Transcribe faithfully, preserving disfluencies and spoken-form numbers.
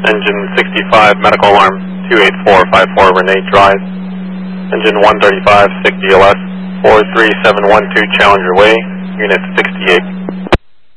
Engine sixty-five, medical alarm two eight four five four, Renee Drive. Engine one thirty-five, S I G D L S four three seven one two, Challenger Way, Unit sixty-eight.